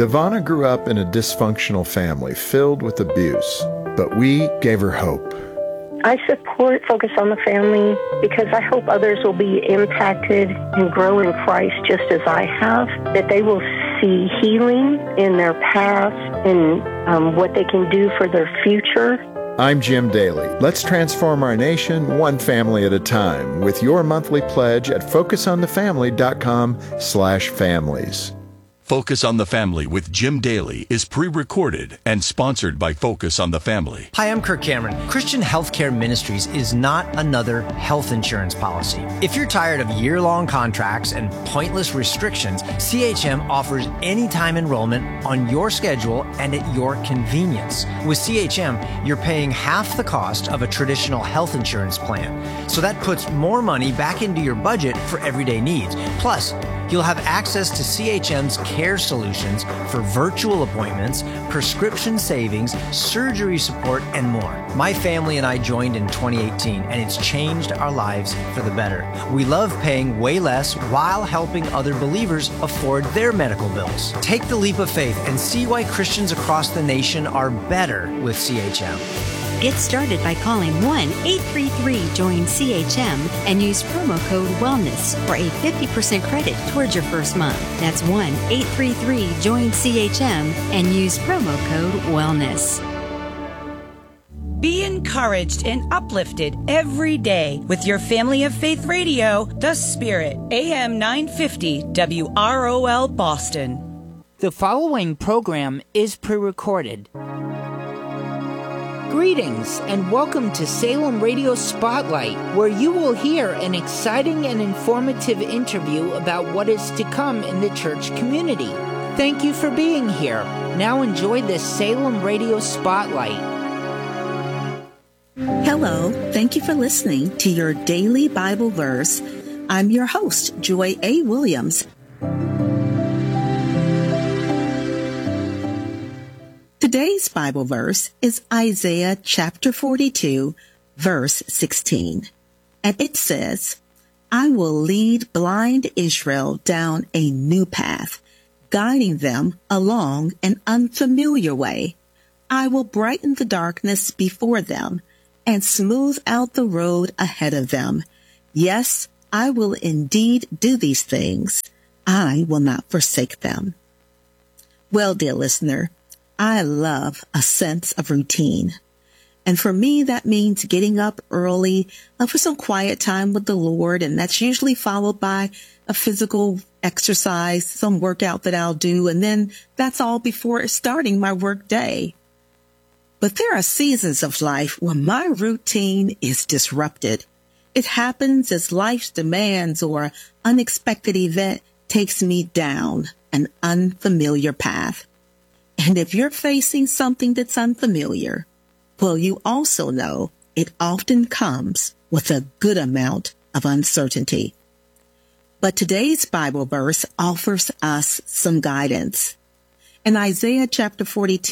Devana grew up in a dysfunctional family filled with abuse, but we gave her hope. I support Focus on the Family because I hope others will be impacted and grow in Christ just as I have, that they will see healing in their past and what they can do for their future. I'm Jim Daly. Let's transform our nation one family at a time with your monthly pledge at focusonthefamily.com/families. Focus on the Family with Jim Daly is pre-recorded and sponsored by Focus on the Family. Hi, I'm Kirk Cameron. Christian Healthcare Ministries is not another health insurance policy. If you're tired of year-long contracts and pointless restrictions, CHM offers anytime enrollment on your schedule and at your convenience. With CHM, you're paying half the cost of a traditional health insurance plan. So that puts more money back into your budget for everyday needs. Plus, you'll have access to CHM's care solutions for virtual appointments, prescription savings, surgery support, and more. My family and I joined in 2018, and it's changed our lives for the better. We love paying way less while helping other believers afford their medical bills. Take the leap of faith and see why Christians across the nation are better with CHM. Get started by calling 1-833-JOIN-CHM and use promo code WELLNESS for a 50% credit towards your first month. That's 1-833-JOIN-CHM and use promo code WELLNESS. Be encouraged and uplifted every day with your Family of Faith Radio, The Spirit, AM 950 WROL Boston. The following program is pre-recorded. Greetings and welcome to Salem Radio Spotlight, where you will hear an exciting and informative interview about what is to come in the church community. Thank you for being here. Now enjoy this Salem Radio Spotlight. Hello, thank you for listening to your daily Bible verse. I'm your host, Joy A. Williams. Today's Bible verse is Isaiah chapter 42, verse 16. And it says, I will lead blind Israel down a new path, guiding them along an unfamiliar way. I will brighten the darkness before them and smooth out the road ahead of them. Yes, I will indeed do these things. I will not forsake them. Well, dear listener, I love a sense of routine. And for me, that means getting up early for some quiet time with the Lord. And that's usually followed by a physical exercise, some workout that I'll do. And then that's all before starting my work day. But there are seasons of life where my routine is disrupted. It happens as life's demands or unexpected event takes me down an unfamiliar path. And if you're facing something that's unfamiliar, well, you also know it often comes with a good amount of uncertainty. But today's Bible verse offers us some guidance. In Isaiah chapter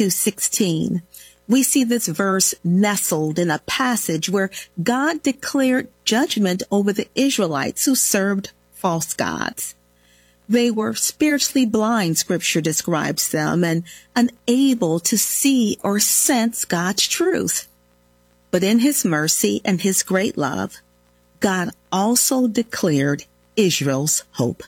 42:16, we see this verse nestled in a passage where God declared judgment over the Israelites who served false gods. They were spiritually blind, Scripture describes them, and unable to see or sense God's truth. But in His mercy and His great love, God also declared Israel's hope.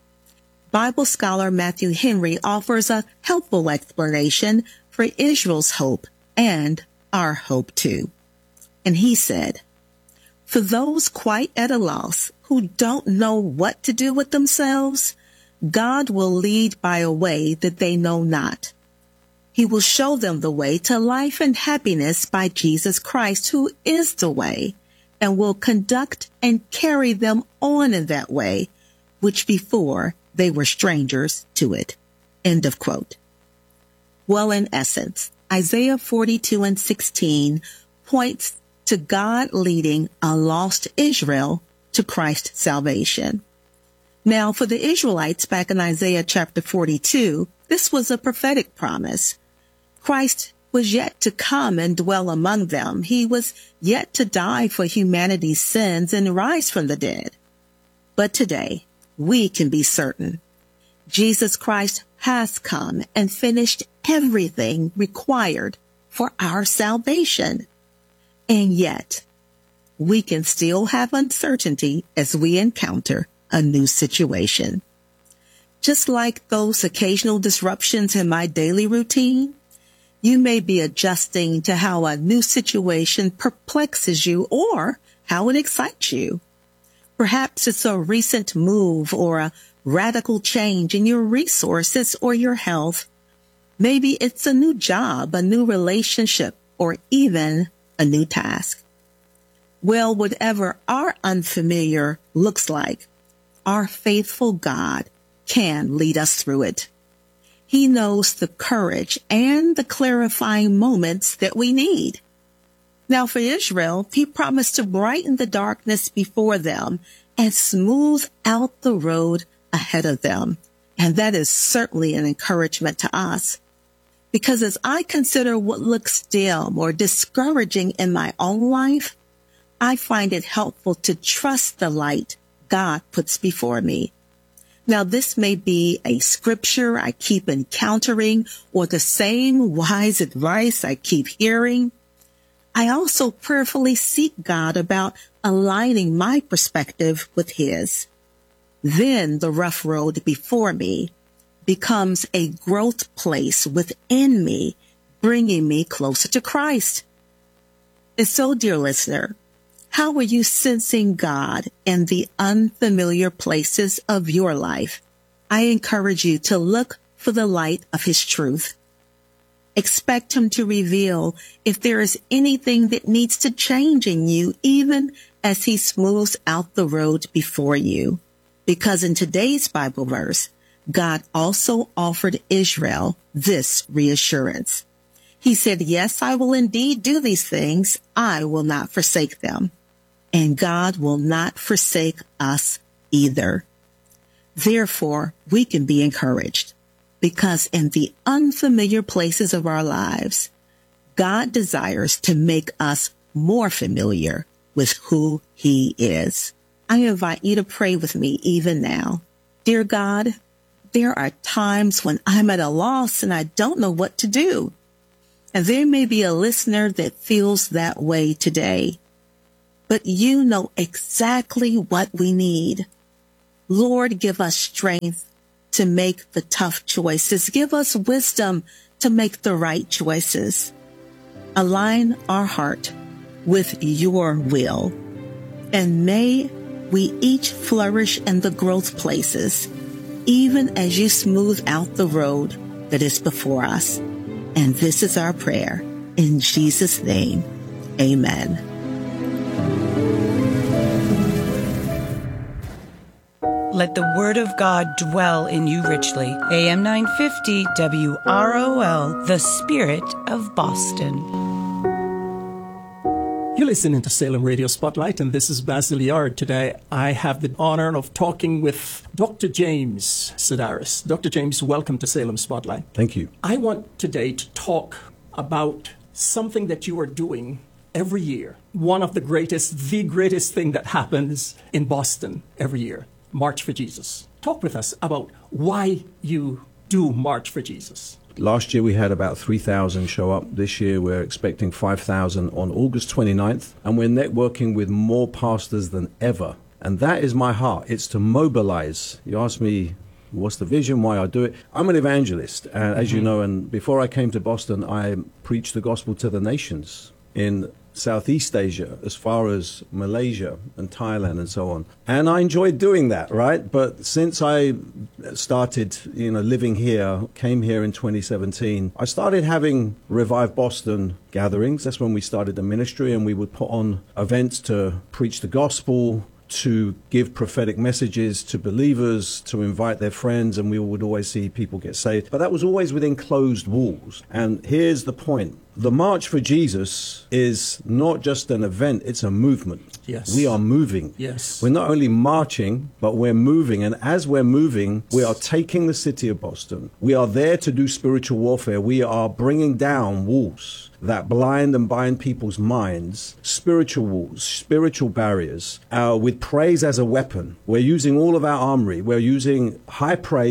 Bible scholar Matthew Henry offers a helpful explanation for Israel's hope and our hope too. And he said, for those quite at a loss who don't know what to do with themselves, God will lead by a way that they know not. He will show them the way to life and happiness by Jesus Christ, who is the way, and will conduct and carry them on in that way, which before they were strangers to it. End of quote. Well, in essence, Isaiah 42:16 points to God leading a lost Israel to Christ's salvation. Now, for the Israelites back in Isaiah chapter 42, this was a prophetic promise. Christ was yet to come and dwell among them. He was yet to die for humanity's sins and rise from the dead. But today, we can be certain Jesus Christ has come and finished everything required for our salvation. And yet, we can still have uncertainty as we encounter a new situation. Just like those occasional disruptions in my daily routine, you may be adjusting to how a new situation perplexes you or how it excites you. Perhaps it's a recent move or a radical change in your resources or your health. Maybe it's a new job, a new relationship, or even a new task. Well, whatever our unfamiliar looks like, our faithful God can lead us through it. He knows the courage and the clarifying moments that we need. Now for Israel, he promised to brighten the darkness before them and smooth out the road ahead of them. And that is certainly an encouragement to us. Because as I consider what looks dim or discouraging in my own life, I find it helpful to trust the light God puts before me. Now, this may be a scripture I keep encountering or the same wise advice I keep hearing. I also prayerfully seek God about aligning my perspective with His. Then the rough road before me becomes a growth place within me, bringing me closer to Christ. And so, dear listener, how are you sensing God in the unfamiliar places of your life? I encourage you to look for the light of His truth. Expect Him to reveal if there is anything that needs to change in you, even as He smooths out the road before you. Because in today's Bible verse, God also offered Israel this reassurance. He said, yes, I will indeed do these things. I will not forsake them. And God will not forsake us either. Therefore, we can be encouraged because in the unfamiliar places of our lives, God desires to make us more familiar with who He is. I invite you to pray with me even now. Dear God, there are times when I'm at a loss and I don't know what to do. And there may be a listener that feels that way today. But you know exactly what we need. Lord, give us strength to make the tough choices. Give us wisdom to make the right choices. Align our heart with your will. And may we each flourish in the growth places, even as you smooth out the road that is before us. And this is our prayer. In Jesus' name, amen. Let the word of God dwell in you richly. AM 950 WROL, the Spirit of Boston. You're listening to Salem Radio Spotlight, and this is Basil Yard. Today, I have the honor of talking with Dr. James Sedaris. Dr. James, welcome to Salem Spotlight. Thank you. I want today to talk about something that you are doing every year. One of the greatest thing that happens in Boston every year. March for Jesus. Talk with us about why you do March for Jesus. Last year we had about 3,000 show up. This year we're expecting 5,000 on August 29th. And we're networking with more pastors than ever. And that is my heart. It's to mobilize. You ask me, what's the vision, why I do it? I'm an evangelist, as you know, and before I came to Boston, I preached the gospel to the nations in Southeast Asia, as far as Malaysia and Thailand and so on. And I enjoyed doing that, right? But since I started, living here, came here in 2017, I started having Revive Boston gatherings. That's when we started the ministry, and we would put on events to preach the gospel, to give prophetic messages to believers, to invite their friends, and we would always see people get saved. But that was always within closed walls. And here's the point. The March for Jesus is not just an event, it's a movement. Yes. We are moving. Yes. We're not only marching, but we're moving. And as we're moving, we are taking the city of Boston. We are there to do spiritual warfare. We are bringing down walls that blind and bind people's minds, spiritual walls, spiritual barriers, with praise as a weapon. We're using all of our armory. We're using high praise,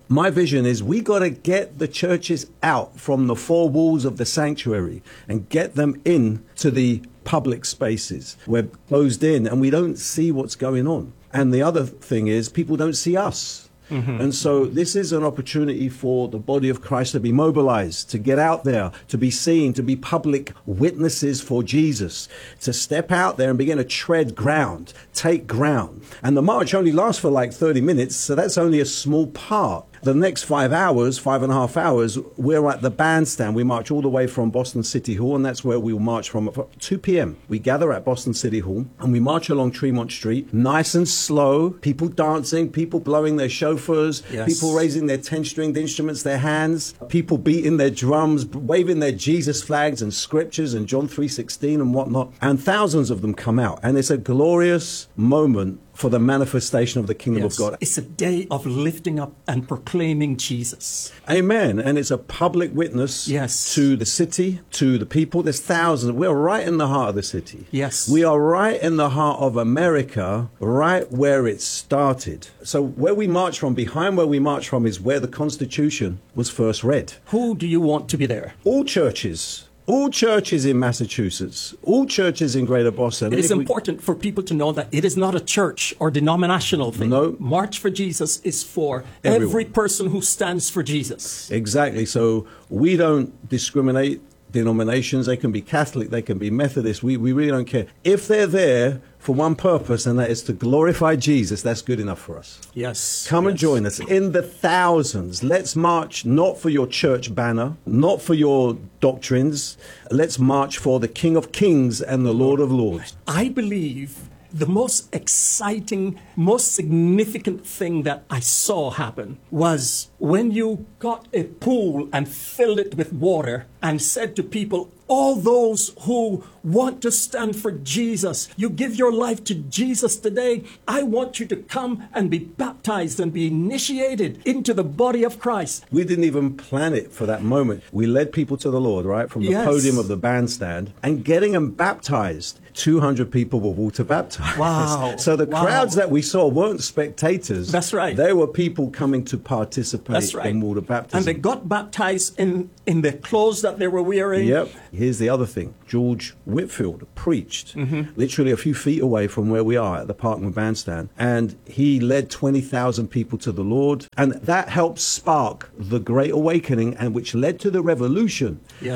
My vision is we got to get the churches out from the four walls of the sanctuary and get them in to the public spaces. We're closed in and we don't see what's going on. And the other thing is people don't see us. And so this is an opportunity for the body of Christ to be mobilized, to get out there, to be seen, to be public witnesses for Jesus, to step out there and begin to tread ground, take ground. And the march only lasts for like 30 minutes, so that's only a small part. The next 5 hours, 5.5 hours, we're at the bandstand. We march all the way from Boston City Hall, and that's where we will march from at 2 p.m. We gather at Boston City Hall, and we march along Tremont Street, nice and slow, people dancing, people blowing their shofars, people raising their 10-stringed instruments, their hands, people beating their drums, waving their Jesus flags and scriptures and John 3:16 and whatnot. And thousands of them come out, and it's a glorious moment for the manifestation of the kingdom of God. It's a day of lifting up and proclaiming Jesus. Amen. And it's a public witness to the city, to the people. There's thousands. We're right in the heart of the city. Yes. We are right in the heart of America, right where it started. So where we march from, behind where we march from, is where the Constitution was first read. Who do you want to be there? All churches. All churches in Massachusetts, all churches in Greater Boston. It is important for people to know that it is not a church or denominational thing. No. March for Jesus is for everyone. Every person who stands for Jesus. Exactly. So we don't discriminate denominations. They can be Catholic, they can be Methodist. We really don't care. If they're there for one purpose, and that is to glorify Jesus, that's good enough for us. Yes. Come and join us in the thousands. Let's march not for your church banner, not for your doctrines. Let's march for the King of Kings and the Lord of Lords. I believe the most exciting, most significant thing that I saw happen was when you got a pool and filled it with water and said to people, all those who want to stand for Jesus, you give your life to Jesus today, I want you to come and be baptized and be initiated into the body of Christ. We didn't even plan it for that moment. We led people to the Lord, right, from the podium of the bandstand, and getting them baptized. 200 people were water baptized. Wow. So the crowds that we saw weren't spectators. That's right. They were people coming to participate in water baptism. And they got baptized in the clothes that they were wearing. Yep. Here's the other thing. George Whitfield preached literally a few feet away from where we are at the Parkman Bandstand. And he led 20,000 people to the Lord. And that helped spark the Great Awakening, and which led to the Revolution in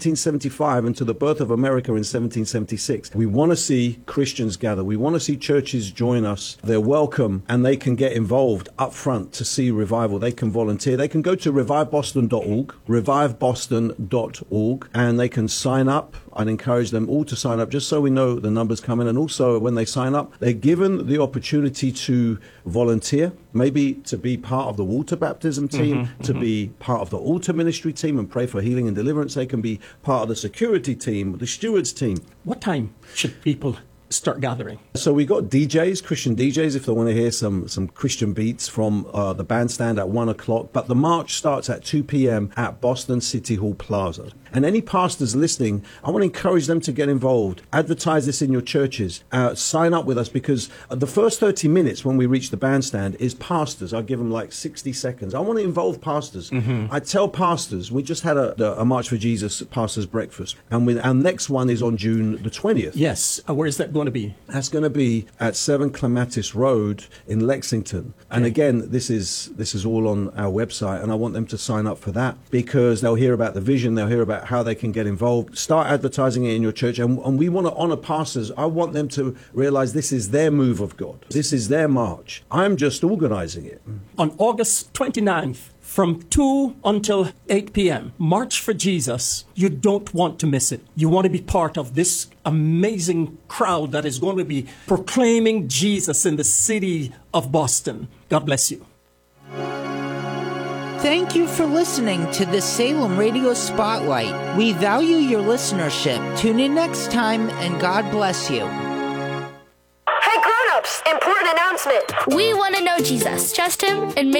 1775 and to the birth of America in 1776. We want to see Christians gather. We want to see churches join us. They're welcome, and they can get involved up front to see revival. They can volunteer. They can go to reviveboston.org, reviveboston.org, and they can sign up. I'd encourage them all to sign up just so we know the numbers come in. And also when they sign up, they're given the opportunity to volunteer, maybe to be part of the water baptism team, to be part of the altar ministry team and pray for healing and deliverance. They can be part of the security team, the stewards team. What time should people start gathering? So we got DJs, Christian DJs, if they want to hear some Christian beats from the bandstand at 1 o'clock. But the march starts at 2 p.m. at Boston City Hall Plaza. And any pastors listening, I want to encourage them to get involved. Advertise this in your churches. Sign up with us, because the first 30 minutes when we reach the bandstand is pastors. I give them like 60 seconds. I want to involve pastors. I tell pastors, we just had a March for Jesus pastors breakfast. And our next one is on June the 20th. Yes. Where is that going to be? That's going to be at 7 Clematis Road in Lexington. And again, this is all on our website, and I want them to sign up for that, because they'll hear about the vision, they'll hear about how they can get involved. Start advertising it in your church, and we want to honor pastors. I want them to realize this is their move of God. This is their march. I'm just organizing it. On August 29th, from 2 until 8 p.m., March for Jesus. You don't want to miss it. You want to be part of this amazing crowd that is going to be proclaiming Jesus in the city of Boston. God bless you. Thank you for listening to the Salem Radio Spotlight. We value your listenership. Tune in next time, and God bless you. Hey, grown-ups, important announcement. We want to know Jesus. Trust him and